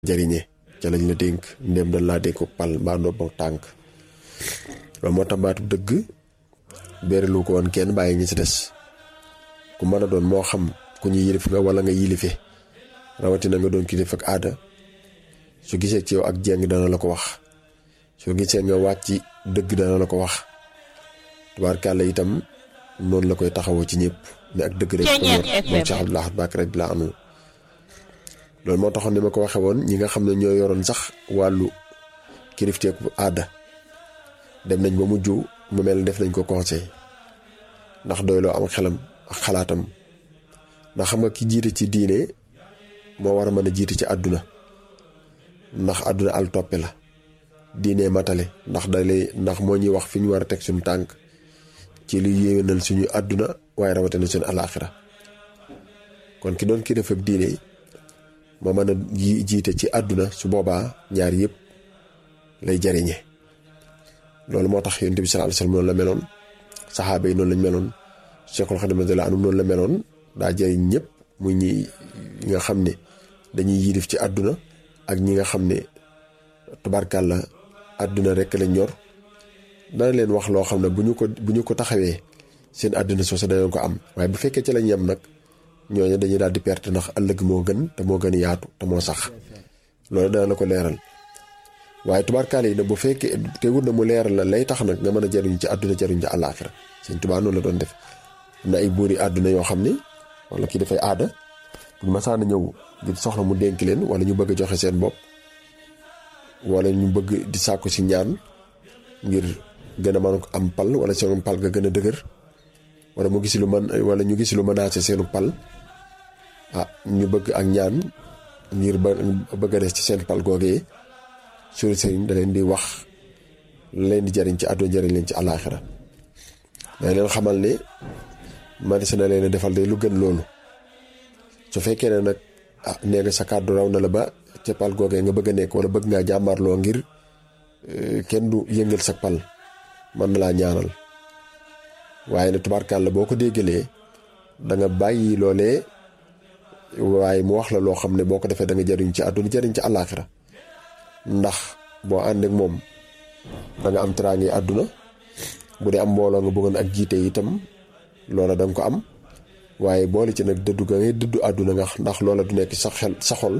jariñe ca lañ la dénk ndéem dañ laa dénk pal mbaa ndoom tànk loolu moo tax baatu dëgg beerelu ko woon kenn bàyyi ñi ci des ku mën a doon moo xam ku ñu yilif nga wala nga yilife rawatina nga doon kilifa ak aada su gisee ci yow ak jeng dana la ko wax soo gisee nga wàcc dëgg dana la ko wax tubaarkàlla itam noonu la koy taxawoo ci ñëpp ne ak dëgg rek ko ñor moom Cheikh Abdoul Ahad Mbacké rek la anu loolu moo taxoon ni ma ko waxee woon ñi nga xam ne ñoo yoroon sax wàllu kilifteeku aada dem nañ ba mujj mu mel def nañ ko conseil ndax doyloo am xelam ak xalaatam ndax xam nga ki jiite ci diine moo war a mën a jiite ci àdduna ndax àdduna al toppe la diine matale ndax moo ñuy wax fi ñu war a teg suñu tànk ci lu yéwénal suñu àdduna waaye rawatina suñu alaaxira kon ki doon kilifa ak diine moo mën a jiite ci àdduna su boobaa ñaar yëpp lay jariñe loolu moo tax yonent bi sallallahu alayhi wasallam noonu la meloon saxaaba yi noonu lañ meloon Cheikhul Khadim radiyallahu anhu noonu la meloon daa jariñ ñëpp muy ñi nga xam ne dañuy yilif ci àdduna ak ñi nga xam ne tubarkàlla àdduna rek lañ ñor dana leen wax loo xam ne bu ñu ko taxawee seen àdduna soosu danañ ko am waaye bu fekkee ci lañ yem nag ñooñu dañuy daal di perte ndax ëllëg moo gën te moo gën yaatu te moo sax loolu dana la ko leeral waaye tubaarkaale yi nag bu fekkee teewul na mu leeral la lay tax nag nga mën a jariñ ci àdduna jariñ ci àllaaxira sëñ Tuubaa noonu la doon def am na ay buuri àdduna yoo xam ne wala kii dafay aada buñ masaan a ñëw ngir soxla mu dénk leen wala ñu bëgg a joxe seen bopp wala ñu bëgg di sàkku si ñaan ngir gën a mën ko am pal wala seen pal nga gën a dëgër wala mu gis lu mën wala ñu gis lu menacé seenu pal ñu bëgg ak ñaan ngir bëgg a des ci seen pal googee suñu sëriñ da leen di wax leen di jariñ ci àdduna jariñ leen ci àllaaxira day leen xamal ne man si na leen defal de lu gën loolu su fekkee ne nag nee nga sa kàddu raw na la ba ca pal googee nga bëgg a nekk wala bëgg ngaa jàmmarloo ngir kenn du yëngal sa pal mën na laa ñaanal waaye ne tubaarkàlla boo ko déggalee da nga bàyyi loolee waaye mu wax la loo xam ne boo ko defee da nga jariñ ci àdduna jariñ ci àllaaxira ndax boo ànd ak moom da nga am teraange àdduna bu dee am mbooloo nga bëggoon ak jiite itam loola da nga ko am waaye boole ci nag dëddu ga ngay dëddu àdduna nga ndax loola du nekk sa xel sa xol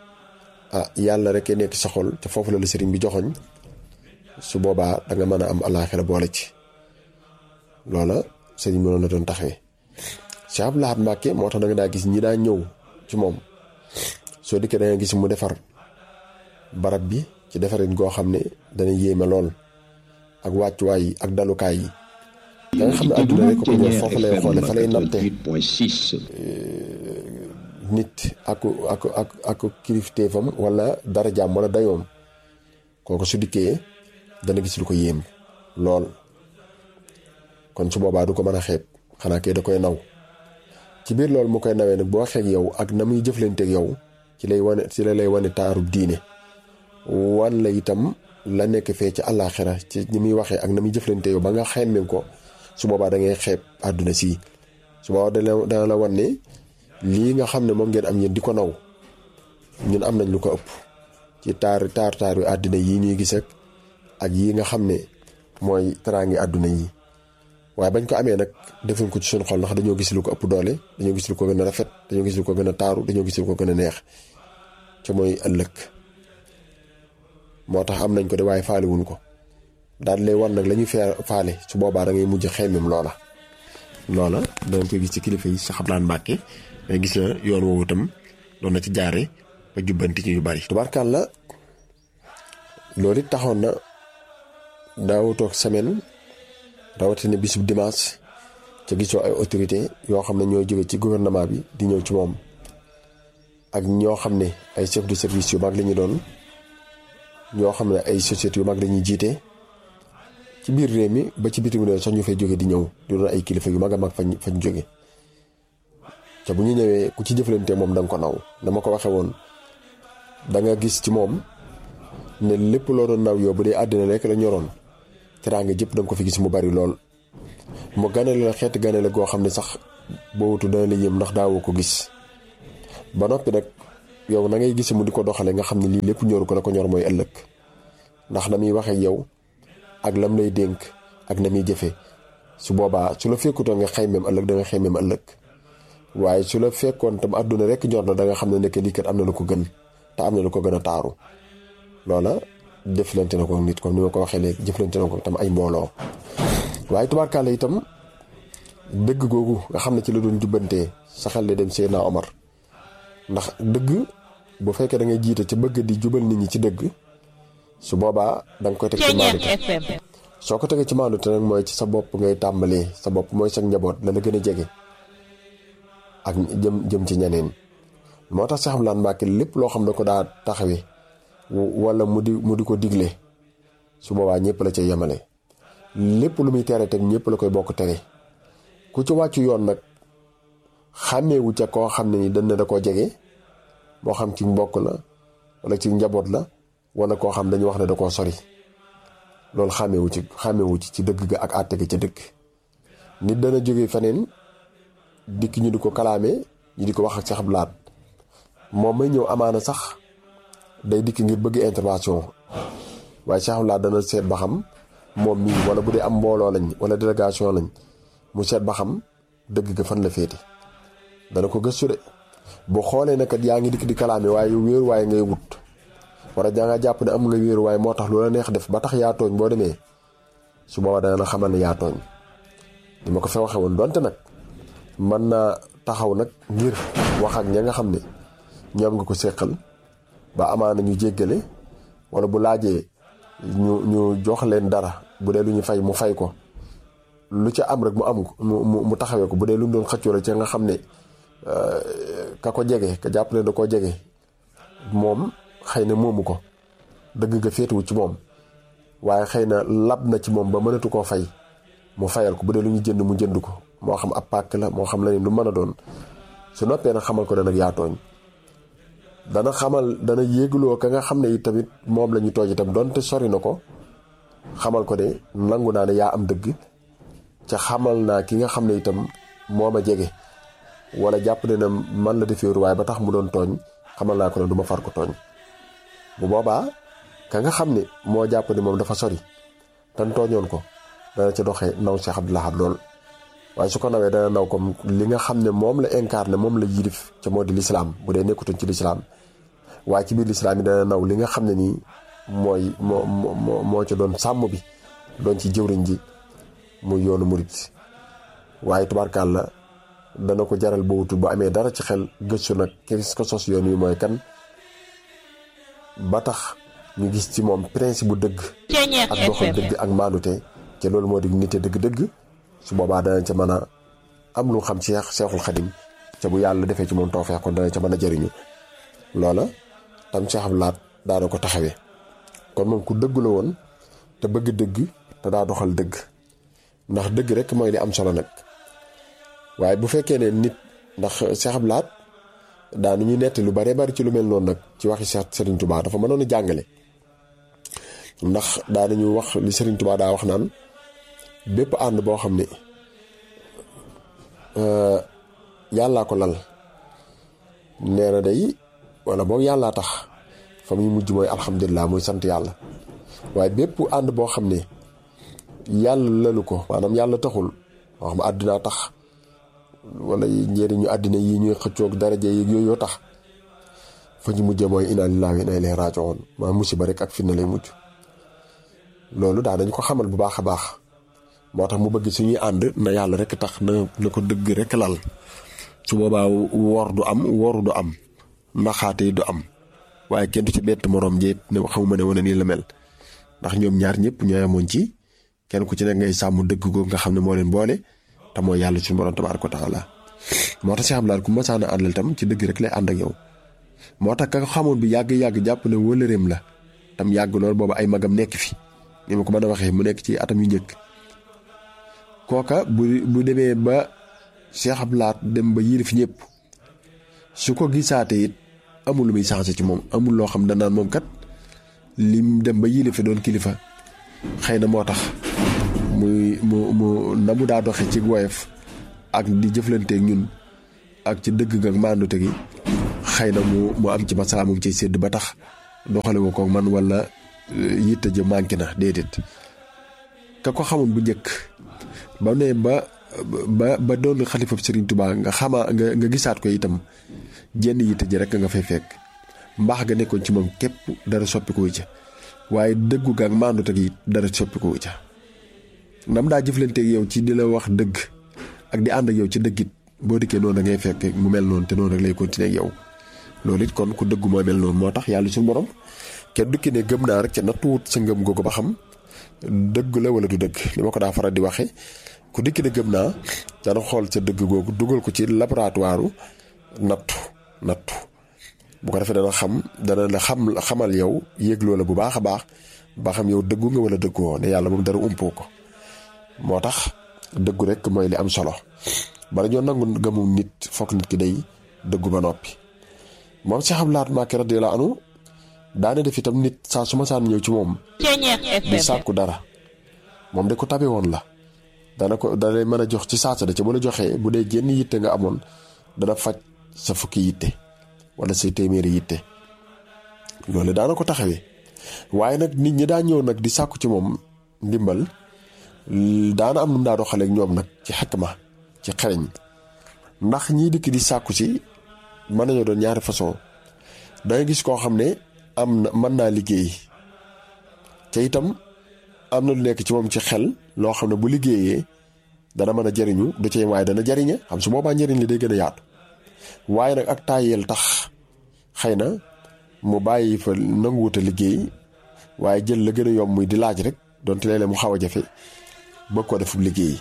yàlla rek nekk sa xol te foofu la la sëriñ bi joxoñ su boobaa da nga mën a am àllaaxira boole ci loola sëriñ bi noonu la doon taxawee Cheikh Abdoul Ahad Mbacké moo tax da nga daa gis ñi daa ñëw ci moom soo dikkee da nga gis mu defar barab bi ci defarin goo xam ne dana yéeme lool ak wàccuwaay yi ak dalukaay yi da nga xam ne àdduna rek ko ñëw foofu lay xoole fa lay natte nit ak kilifteefam wala darajaam wala dayoom kooku su dikkee dana gis lu ko yéem lool kon su boobaa du ko mën a xeeb xanaa kay da koy naw ci biir loolu mu koy nawee nag boo waxee ak yow ak na muy jëflanteeg yow ci la lay wane taarub diine wan la itam la nekk fee ci àllaaxira ci ni muy waxee ak na muy jëflante yow ba nga xemmem ko su boobaa da ngay xeeb àdduna si su boobaa dana la wan ne lii nga xam ne moom ngeen am yéen di ko naw ñun am nañ lu ko ëpp ci taar yu àddina yii ñuy gis ak yii nga xam ne mooy teraangi àdduna yi waaye bañ ko amee nag defuñ ko ci suñu xol ndax dañoo gis lu ko ëpp doole dañoo gis lu ko gën a rafet dañoo gis lu ko gën a taaru dañoo gis lu ko gën a neex ca mooy ëllëg moo tax am nañ ko de waaye faale wuñ ko daal lay wan nag la ñuy faale su boobaa da ngay mujj xeymem loola danañ koy gis ci kilifa yi Cheikh Abdoul Ahad Mbacké mais gis na yoon woowu itam doon na ci jaare ba jubbanti ci yu bari tubaarkàlla loolu it taxoon na daaw toog semaine rawatina bisub dimanche ca gisoo ay autorité yoo xam ne ñoo jóge ci gouvernement bi di ñëw ci moom ak ñoo xam ne ay chef de service yu mag la ñu doon ñoo xam ne ay sociétés yu mag la ñuy jiite ci biir réew mi ba ci bitim réew sax ñu fay jóge di ñëw di doon ay kilifa yu mag a mag fañ jóge ca bu ñu ñëwee ku ci jëflante moom da nga ko naw dama ko waxe woon da nga gis ci moom ne lépp loo doon naw yow bu dee àddina rek la ñoroon teraanga jëpp da nga ko fi gis mu bari lool mu ganale la xeeti ganale goo xam ne sax boo wutu dana la yëm ndax daawoo ko gis ba noppi nag yow na ngay gis mu di ko doxale nga xam ne lii lépp ñoru ko, la ko ñor mooy ëllëg. ndax na muy waxee yow ak lam lay dénk ak na muy jëfe su boobaa su la fekkutoon nga xaymeem ëllëg da nga xaymeem ëllëg. waaye su la fekkoon tam àdduna rek ñor na da nga xam ne nekk lii kat am na lu ko gën te am na lu ko gën a taaru. loola jëflante na ko nit comme ni ma ko waxee léegi, jëflante na ko tam ay mbooloo. waaye tubaarkàlla itam dëgg googu nga xam ne ci la doon jubbantee sa xel di dem Seydina Omar. ndax dëgg bu fekkee da ngay jiite ci bëgg di jubal nit ñi ci dëgg, su boobaa da nga koy teg ci maandute. soo ko tegee ci maandute nag mooy ci sa bopp ngay tàmbalee, sa bopp mooy sa njaboot la la gën a jege ak jëm ci ñeneen. moo tax Cheikh Abdoulaye Mbacké lépp loo xam ne ko daa taxawee wala mu di ko digle, su boobaa ñëpp la cay yemale. lépp lu muy tere tam ñëpp la koy bokk tere. ku ci wàccu yoon nag xàmmeewu ca koo xam ne ni dañ ne da koo jege, moo xam ci mbokk la wala ci njaboot la, wala koo xam dañu wax ne da koo sori. loolu xàmmeewu ci dëgg ga ak àtte ga ca dëgg. nit dana jóge feneen dikk ñu di ko kalaame, ñu di ko wax ak Cheikh Abdou Lahad, moom may ñëw amaana sax day dikk ngir bëgg intervention, waaye Cheikh Abdou Lahad dana seet ba xam moom mii wala bu dee am mbooloo lañ wala délégation lañ, mu seet ba xam dëgg ga fan la féete. dana ko gëstu de bu xoolee ne kat yaa ngi dikk di kalaame waaye wéeru waaye ngay wut, wala da nga jàpp ne am nga wéeru waaye moo tax loola neex def ba tax yaa tooñ boo demee, su boobaa dana xamal ne yaa tooñ. li ma ko fa waxee woon donte nag mën naa taxaw nag ngir wax ak ña nga xam ne ñoom nga ko séqal ba amaana ñu jéggale, wala bu laajee ñu jox leen dara, bu dee lu ñu fay mu fay ko, lu ca am rek mu am mu taxawee ko. bu dee lu ñu doon xëccoo la ca nga xam ne ka ko jege ka jàpp leen da koo jege moom xëy na moomu ko, dëgg nga féetuwu ci moom, waaye xëy na lab na ci moom ba mënatu koo fay, mu fayal ko. bu dee lu ñu jënd mu jënd ko, moo xam ab pàkk la moo xam la ne lu mën a doon. su noppee nag xamal ko ne nag yaa tooñ. dana yéegloo ka nga xam ne it tamit moom la ñu tooj itam donte sori na ko, xamal ko ne nangu naa ne yaa am dëgg, ca xamal naa ki nga xam ne itam moo ma jege wala jàpp ne na man la defee waaye ba tax mu doon tooñ, xamal naa ko ne du ma far ko tooñ. bu boobaa ka nga xam ne moo jàpp ne moom dafa sori tan tooñoon ko, dana ca doxee naw Cheikh Abdou Lahad lool. waaye su ko nawee dana naw comme li nga xam ne moom la incarné, moom la yilif ca moo di lislaam, bu dee nekkutoon ci lislaam. waaye ci biir lislaam yi dana naw li nga xam ne nii moo ca doon sàmm bi, doon ci jëwriñ ji muy yoonu murit. waaye tubaarkàlla dana ko jaral ba wutul bu amee dara ci xel gëstu nag ki ko sos yoon wi mooy kan, ba tax ñu gis ci moom principe bu dëgg ak doxal dëgg ak maanute, te loolu moo di nite dëgg-dëgg. su boobaa danañ ca mën a am lu xam ci Seexul Xadim, ca bu yàlla defee ci moom tawfeex kon danañ ca mën a jëriñu. loola tam Cheikh Abdou Lahad daana ko taxawee. kon moom ku dëgg la woon te bëgg dëgg te daa doxal dëgg, ndax dëgg rek mooy li am solo nag. waaye bu fekkee ne nit, ndax Cheikh Abdou Lahad daanu ñu nett lu bare bari ci lu mel noonu nag ci waxi Serigne Touba, dafa mënoon a jàngale. ndax daanañu wax li Serigne Touba daa wax naan bépp ànd boo xam ne yàllaa ko lal, nee na day wala boog yàllaa tax, fa muy mujj mooy alhamdulilah, muy sant yàlla. waaye bépp ànd boo xam ne yàlla lalu ko, maanaam yàlla taxul, moo xam àddinaa tax wala njëriñu àddina yi ñuy xëccoog daraja yi yooyu tax, fa ñu mujjee mooy inna lillahi wa inna ilayhi raaji'uun, maa musiba rek ak fitna lay mujj. loolu daa dañ ko xamal bu baax a baax. moo tax mu bëgg suñuy ànd na yàlla rek tax na ko dëgg rek lal. su boobaa wor du am, woru du am, naxaate yi du am, waaye kenn du ci bett moroom jeet ne xamuma ne wane nii la mel. ndax ñoom ñaar ñëpp ñoo yemoon ci kenn ku ci nekk ngay sàmm dëgg googu nga xam ne moo leen boole, te mooy yàlla suñu borom tabaaraka wa taala. moo tax Cheikh Abdou Lahad ku masaan a àndal tam ci dëgg rek lay ànd ak yow. moo tax ka ko xamoon bi yàgg jàpp ne wëllëreem la tam yàgg loolu boobu ay magam nekk fi, ni ma ko mën a waxee mu nekk ci atam yu njëkk. kooka bu demee ba Cheikh Abdou Lahad dem ba yilif ñëpp, su ko gisaatee it amul lu muy changé ci moom, amul loo xam danaan moom kat lim dem ba yilife doon kilifa xëy na moo tax mu na mu daa doxe ci woyof ak di jëflanteeg ñun ak ci dëgg nga maandute gi, xëy xëy na mu am ci masala mu ciy sédd ba tax doxale woo ko man wala yitte ji manqué na déedéet ka ko xamoon bu njëkk ba ne ba doon xalifa Serigne Touba nga gisaat ko itam jenn yitte ji rek nga fay fekk mbaax ga nekkoon ci moom képp dara soppikuwu ca waaye dëggu ga ak maandu teg it dara soppikuwu ca nam daa jëflanteeg yow ci di la wax dëgg ak di ànd ak yow ci dëggit boo dikkee noonu da ngay fekk mu mel noonu te noonu rek lay continuer ak yow loolu it kon ku dëggu moo mel noonu moo tax yàlla suñu borom kenn du ki ne gëm naa rek ca nattuwut sa ngëm googu ba xam dëgg la wala du dëgg li ma ko daa faral di waxe ku dikki ne gëm naa dana xool sa dëgg googu dugal ko ci laboratoire nattu bu ko defee dana la xamal yow yéegloo la bu baax a baax ba xam yow dëggu nga wala dëgguwoo ne yàlla moom dara umpoo ko moo tax dëggu rek mooy li am solo bala ñoo nangu gëmu nit fokk nit ki day dëggu ba noppi moom Cheikh Abdou Lahad Mbacké radiyallahu anhu daane def itam nit saa su ma saan ñëw ci moom di sàkku dara moom de ko tabe woon la dana lay mën a jox ci saasa da ca bu la joxee bu dee jenn yitte nga amoon dana faj sa fukki yitte wala say téeméeri yitte loolu daana ko taxawee waaye nag nit ñi daa ñëw nag di sàkku ci moom ndimbal daana am nu mu daa doxaleek ñoom nag ci xikma ci xereñ ndax ñii dikk di sàkku si mën nañoo doon ñaari façon danga gis koo xam ne mën naa liggéey te itam am na lu nekk ci moom ci xel loo xam ne bu liggéeyee dana mën a jariñu du ci waaye dana jariñe xam su boobaa njariñ li day gën a yaatu waaye nag ak taayeel tax xëy na mu bàyyi fa nanguwut a liggéey waaye jël la gën a yomb muy di laaj rek donte léeg-léeg mu xaw a jafe bëgg ko def liggéey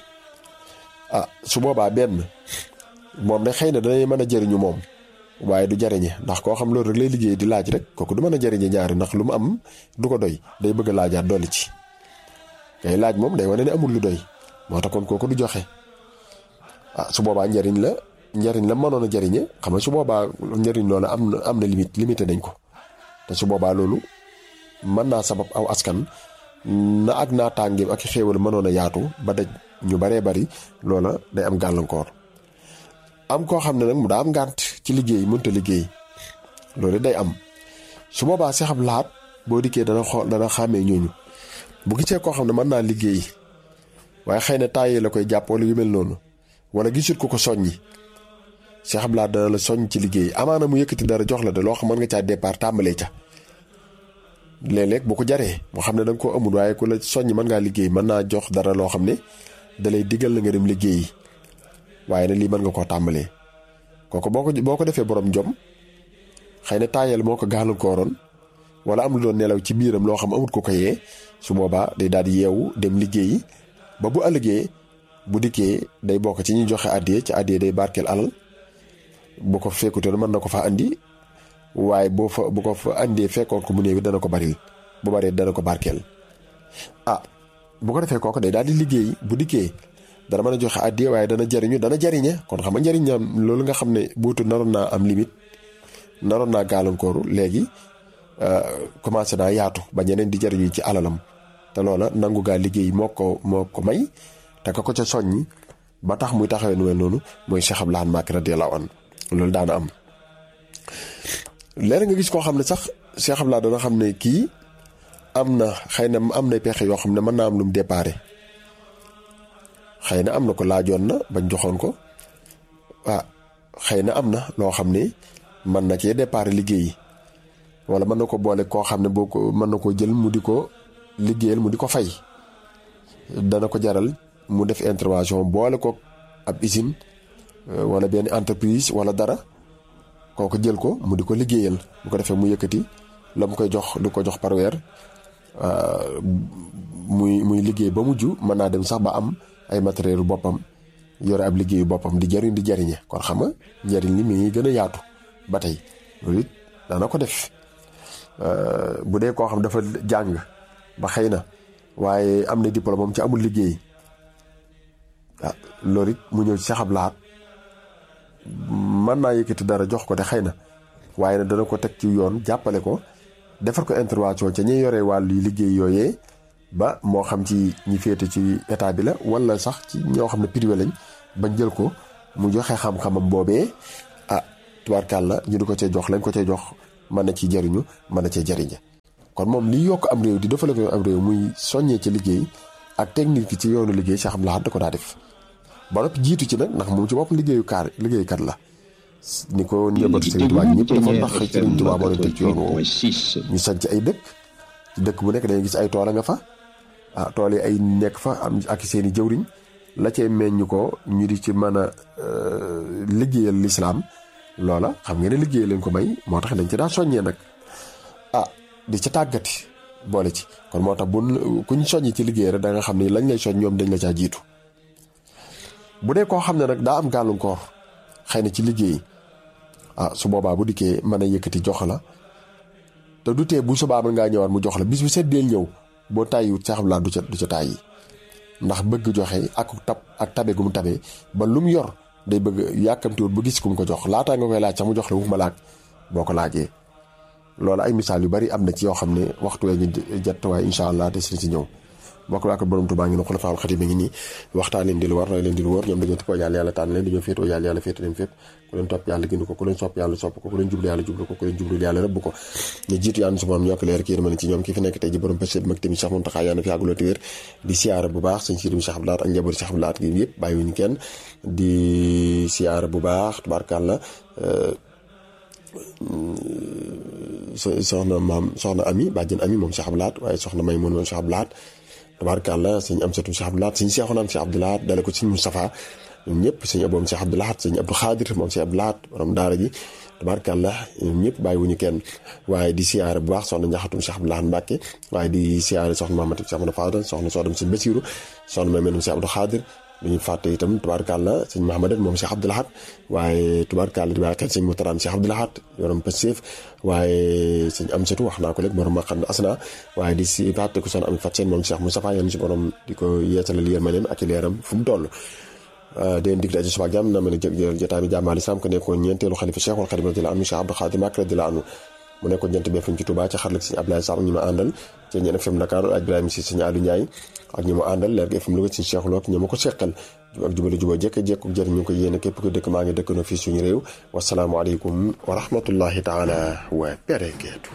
su boobaa benn moom de xëy na danay mën a jariñu moom waaye du jariñe ndax koo xam loolu rek lay liggéey di laaj rek kooku du mën a jariñe ñaari ndax lu mu am du ko doy day bëgg a laajaat dolli ci ngay laaj moom day wane ne amul lu doy moo tax kon kooku du joxe su boobaa njariñ la mënoon a jariñe xam nga su boobaa njariñ loolu am na limité nañ ko te su boobaa loolu mën naa sabab aw askan na ak naataangeem ak xéewal mënoon a yaatu ba daj ñu baree bari loola day am gàllankoor am koo xam ne nag mu daa am ngànt ci liggéey mënta liggéey loolu day am su boobaa Cheikh Abdou Lahad boo dikkee dana xàmmee ñooñu bu gisee koo xam ne mën naa liggéey waaye xëy na taayee la koy jàpp wala yu mel noonu wala gisut ko soññi Cheikh Abdou Lahad dana la soññ ci liggéey amaana mu yëkkati dara jox la de loo xam mën nga caa départ tàmbalee ca léeg-léeg bu ko jaree moo xam ne da nga koo amul waaye ku la soññ mën ngaa liggéey mën naa jox dara loo xam ne dalay digal la nga dem liggéeyi waaye nag lii mën nga koo tàmbalee kooku boo ko defee borom jom xëy na taayal moo ko gàllankooroon wala am lu doon nelaw ci biiram loo xam amut ko yee su boobaa day daal di yeewu dem liggéeyi ba bu ëllëgee bu dikkee day bokk ci ñuy joxe addiye ci addiye day barkeel alal bu ko fekkutoon mën na ko fa andi waaye bu ko fa andee fekkoon ko mu néew dana ko baril bu baree dana ko barkeel bu ko defee kooku day daal di liggéey bu dikkee dana mën a joxe addiye waaye dana jariñe kon xam nga njariñam loolu nga xam ne buutu naroon naa am limite naroon naa gàllankooru léegi commencé naa yaatu ba ñeneen di jariñu ci alalam te loola nangu gaa liggéey moo ko may te ka ko ca soññi ba tax muy taxawee nu mel noonu mooy Cheikh Abdou Lahad Mbacké radiyallahu anhu loolu daana am léegi nga gis koo xam ne sax Cheikh Abdou Lahad dana xam ne kii am na xëy na am na pexe yoo xam ne mën naa am lu mu déparé xëy na am na ko laajoon na bañ joxoon ko xëy na am na loo xam ne mën na cee déparé liggéey wala mën na ko boole koo xam ne boo ko mën na koo jël mu di ko liggéeyal mu di ko fay dana ko jaral mu def intervention boole ko ab usine wala benn entreprise wala dara kooku jël ko mu di ko liggéeyal bu ko defee mu yëkkati la mu koy jox du ko jox par weer muy liggéey ba mujj mën naa dem sax ba am ay matériel boppam yore ab liggéeyu boppam di jariñe kon xam nga njariñ li mi ngi gën a yaatu ba tey loolu it dana ko def bu dee koo xam dafa jàng ba xëy na waaye am na diplôme moom ci amul liggéey loolu it mu ñëw ci Cheikh Abdou Lahad mën naa yëkkati dara jox ko te xëy na waaye nag dana ko teg ci yoon jàppale ko defar ko intervention ca ñi yore wàllu liggéey yooyee ba moo xam ci ñi féete ci état bi la wala sax ci ñoo xam ne privé lañ bañ jël ko mu joxe xam-xamam boobee tubaarkàlla ñu di ko cee jox lañ ko cee jox mën na ci jariñu mën na cee jariñe. kon moom li yokk am réew di développé am réew muy soññee ci liggéey ak technique ki ci yoonu liggéey Cheikh Abdou Lahad da ko daa def ba noppi jiitu ci nag ndax moom ci bopp liggéeykat la ni ko njabootu Serigne Touba ñëpp dafa tax Serigne Touba moo leen teg ci yoon woowu ñu sanc ay dëkk bu nekk dañuy gis ay tool a nga fa tool yi ay nekk fa am ak seen i jëwriñ la cay meññ ko ñu di ci mën a liggéeyal lislaam loola xam ngeen ne liggéey leen ko may moo tax dañ ci daa soññee nag di ca tàggati boole ci kon moo tax kuñ soññi ci liggéey rek da nga xam ne lañ lay soñ ñoom dañ la caa jiitu. bu dee koo xam ne nag daa am gàllankoor xëy na ci liggéey su boobaa bu dikkee mën a yëkkati jox la te du tee bu subaa mën ngaa ñëwaat mu jox la bis bu set deel ñëw boo tàyyiwut Cheikh Abdou Lahad du ca tàyyi ndax bëgg joxe ak tabe gu mu tabe ba lu mu yor day bëgg yàkkamtiwut ba gis ku mu ko jox laataa nga koy laaj sax mu jox la waxuma laaj boo ko laajee. loolu ay misaal yu bari am na ci yoo xam ne waxtu wee ñu jot waaye incha allah des na ci ñëw mbokk waa ko borom Tuubaa ngi ne Xulafaa'ul Xadiim ngi nii waxtaan leen di lu war roy leen di lu wóor ñoom dañoo tippoo yàlla tànn leen dañoo féetoo yàlla féete leen fépp ku leen topp yàlla gindi ko ku leen sopp yàlla sopp ko ku leen jublu yàlla jublu ko ku leen jublu yàlla rëbb ko ñu jiitu yàlla su borom yokk leer kii yërmande ci ñoom ki fi nekk tey ji borom pêche mag tamit Cheikh Mountakha yàlla na fi yàgguloo te wér di siyaara bu baax sëñ Sidi Cheikh Abdou Lahad ak njaboot Cheikh Abdou Lahad gi yëpp bàyyiwuñu kenn di siyaara bu baax tubaarkàlla soxna Ami bàjjen Ami moom Cheikh Abdou Lahad waaye soxna May moom Cheikh Abdou Lahad tabaarkàlla sëñ Amsatu Cheikh Abdou Lahad sëñ Seexuna Cheikh Abdou Lahad dale ko sëñ Moustapha ñoom ñëpp sëñ Aboom Cheikh Abdou Lahad sëñ Abdou Khadir moom Cheikh Abdou Lahad borom daara ji tabaarkàlla ñoom ñëpp bàyyiwuñu kenn waaye di siyaare bu baax soxna Njaxatum Cheikh Abdou Lahad Mbàkke waaye di siyaare soxna Mamadou Cheikh Abdou Fadal soxna Soodam sëñ Basiru soxna May menum Cheikh Abdou Khadir duñu fàtte itam tubaarkàlla sëñ Mahamadan moom Cheikh Abdou Lahad waaye tubaarkàlla di bàyyi xel sëñ Mutaram Cheikh Abdou Lahad yorom Pastef waaye sëñ Amsatu wax naa ko léegi borom ma xam ne asna waaye di si fàtte ko soxna Ami Fat Seen moom Cheikh Moustapha yéen si borom di ko yeesalal yërmandeem ak i leeram fu mu toll den dig daje suba jàmm na mën a jël jotaay bi jàmmal islam ko nekkoon ñeenteelu xalifa Cheikhul Khadim radiyallahu anhu Cheikh Abdou Khadim Mbacké radiyallahu anhu mu nekkoon jant BFM ci Touba ci xarala sëñ Abdoulaye Sall ñi ma àndal ci ñeen FM Dakar ak Ibrahima si sëñ Aliou Ndiaye ak ñi ma àndal leer FM Louga ci Cheikh Lo ñi ma ko seqal ak jubale juboo jekk jëriñ ñu ko yéene képp ko dëkk maa ngi dëkk na fii suñu réew wasalaamu aleykum wa rahmatullahi taala wa barakaatu